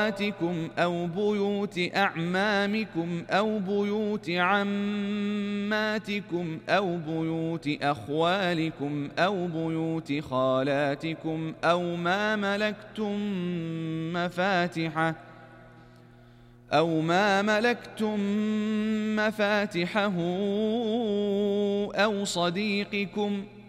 أو بيوت أعمامكم أو بيوت عماتكم أو بيوت أخوالكم أو بيوت خالاتكم أو ما ملكتم مفاتحه أو صديقكم